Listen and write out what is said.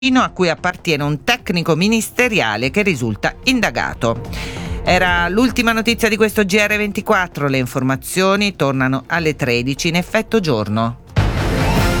a cui appartiene un tecnico ministeriale che risulta indagato. Era l'ultima notizia di questo GR24, le informazioni tornano alle 13 in effetto giorno.